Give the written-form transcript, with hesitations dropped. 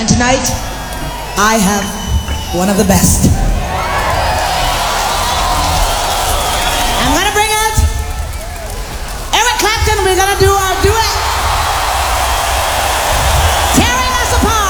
And tonight, I have one of the best.